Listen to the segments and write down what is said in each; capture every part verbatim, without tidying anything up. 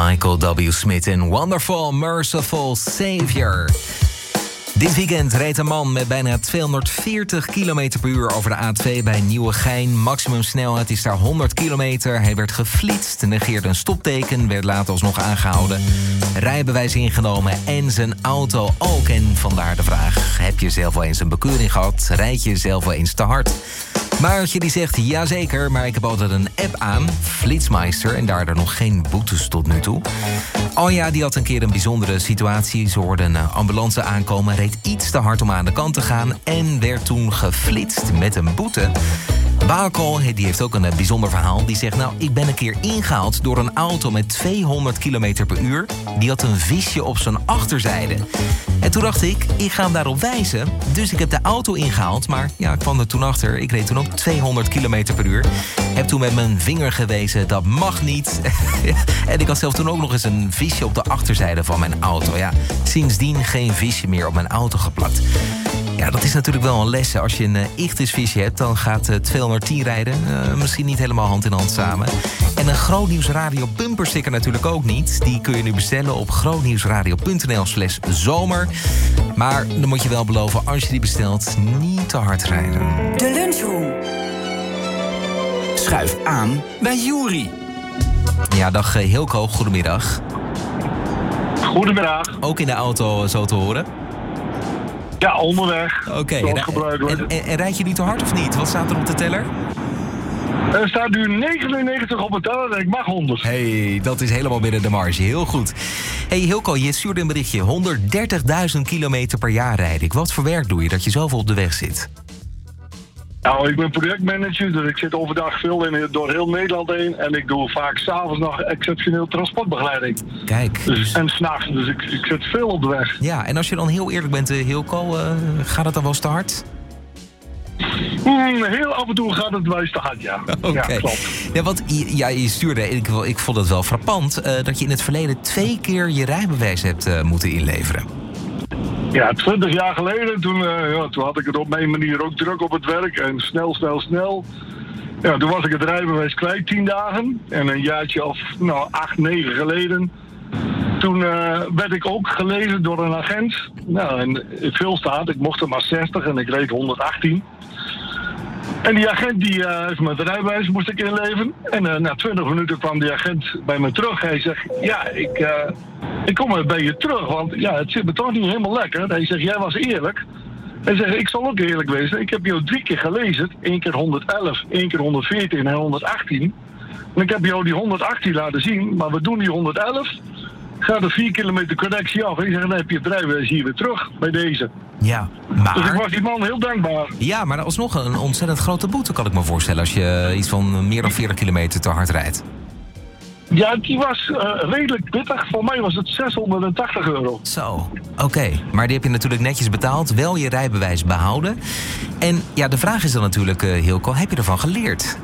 Michael W. Smith en Wonderful, Merciful Savior. Dit weekend reed een man met bijna tweehonderdveertig kilometer per uur over de A twee bij Nieuwegein. Maximumsnelheid is daar honderd kilometer. Hij werd geflitst, negeerde een stopteken, werd later alsnog aangehouden. Rijbewijs ingenomen en zijn auto ook. En vandaar de vraag, heb je zelf wel eens een bekeuring gehad? Rijd je zelf wel eens te hard? Maartje die zegt, jazeker, maar ik heb altijd een app aan, Flitsmeister, en daardoor nog geen boetes tot nu toe. Anja die had een keer een bijzondere situatie. Ze hoorde een ambulance aankomen, reed iets te hard om aan de kant te gaan en werd toen geflitst met een boete. Bakel, die heeft ook een bijzonder verhaal. Die zegt, nou, ik ben een keer ingehaald door een auto met tweehonderd kilometer per uur. Die had een visje op zijn achterzijde. En toen dacht ik, ik ga hem daarop wijzen. Dus ik heb de auto ingehaald, maar ja, ik kwam er toen achter. Ik reed toen ook tweehonderd kilometer per uur. Heb toen met mijn vinger gewezen, dat mag niet. En ik had zelf toen ook nog eens een visje op de achterzijde van mijn auto. Ja, sindsdien geen visje meer op mijn auto geplakt. Ja, dat is natuurlijk wel een les. Als je een uh, ichthysvisje hebt, dan gaat uh, tweehonderdtien rijden. Uh, misschien niet helemaal hand in hand samen. En een Grootnieuws Radio bumpersticker natuurlijk ook niet. Die kun je nu bestellen op grootnieuwsradio.nl slash zomer. Maar dan moet je wel beloven, als je die bestelt, niet te hard rijden. De lunchroom. Schuif aan bij Juri. Ja, dag uh, Hilco, goedemiddag. Goedemiddag. Ook in de auto uh, zo te horen? Ja, onderweg. Oké, okay. en, en, en, en rijd je niet te hard of niet? Wat staat er op de teller? Er staat nu negenennegentig op het teller en ik mag honderd. Hey, dat is helemaal binnen de marge. Heel goed. Hey Hilco, je stuurde een berichtje. honderddertigduizend kilometer per jaar rijd ik. Wat voor werk doe je dat je zoveel op de weg zit? Nou, ik ben projectmanager, dus ik zit overdag veel in, door heel Nederland heen. En ik doe vaak s'avonds nog exceptioneel transportbegeleiding. Kijk. Dus, dus... En s'nachts, dus ik, ik zit veel op de weg. Ja, en als je dan heel eerlijk bent, Hilco, uh, gaat het dan wel eens te hard? Mm, heel af en toe gaat het wel eens te hard, ja. Oké. Okay. Ja, klopt. Ja, want ja, je stuurde, ik, ik vond het wel frappant, uh, dat je in het verleden twee keer je rijbewijs hebt uh, moeten inleveren. Ja, twintig jaar geleden, toen, uh, ja, toen had ik het op mijn manier ook druk op het werk. En snel, snel, snel. Ja, toen was ik het rijbewijs kwijt, tien dagen. En een jaartje of nou, acht, negen geleden. Toen uh, werd ik ook gelezen door een agent. Nou, en veel staat, ik mocht er maar zestig en ik reed honderdachttien. En die agent die uh, heeft met de rijbewijs moest ik inleveren. En uh, na twintig minuten kwam die agent bij me terug. Hij zegt, ja, ik, uh, ik kom er bij je terug, want ja, het zit me toch niet helemaal lekker. Hij zegt, jij was eerlijk. Hij zegt, ik zal ook eerlijk wezen. Ik heb jou drie keer gelezen. Eén keer honderd-elf, één keer honderdveertien en honderdachttien. En ik heb jou die honderdachttien laten zien, maar we doen die honderd-elf. Gaat er vier kilometer correctie af. En ik zeg, dan heb je het rijbewijs hier weer terug bij deze. Ja, maar... Dus ik was die man heel dankbaar. Ja, maar dat was nog een ontzettend grote boete, kan ik me voorstellen, als je iets van meer dan veertig kilometer te hard rijdt. Ja, die was uh, redelijk pittig. Voor mij was het zeshonderdtachtig euro. Zo, oké. Okay. Maar die heb je natuurlijk netjes betaald, wel je rijbewijs behouden. En ja, de vraag is dan natuurlijk, uh, Hilco, heb je ervan geleerd?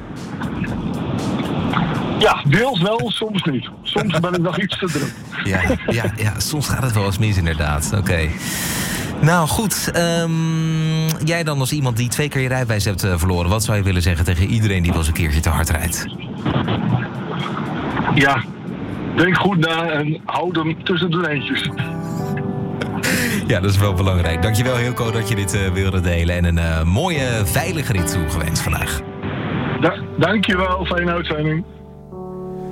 Ja, deels wel, soms niet. Soms ben ik nog iets te druk. Ja, ja, ja, soms gaat het wel eens mis inderdaad. Oké. Okay. Nou goed, um, jij dan als iemand die twee keer je rijbewijs hebt uh, verloren... wat zou je willen zeggen tegen iedereen die wel eens een keertje te hard rijdt? Ja, denk goed na en houd hem tussen de lijntjes. Ja, dat is wel belangrijk. Dankjewel Hilco dat je dit uh, wilde delen. En een uh, mooie, veilige rit toegewenst vandaag. Da- dankjewel, fijne uitzending.